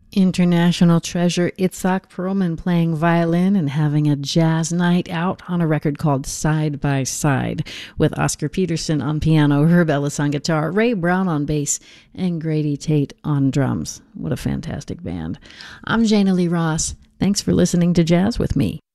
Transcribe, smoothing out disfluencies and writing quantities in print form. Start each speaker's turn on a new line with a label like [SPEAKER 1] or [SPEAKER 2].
[SPEAKER 1] International treasure Itzhak Perlman playing violin and having a jazz night out on a record called Side by Side with Oscar Peterson on piano, Herb Ellis on guitar, Ray Brown on bass, and Grady Tate on drums. What a fantastic band. I'm Jana Lee Ross. Thanks for listening to Jazz with me.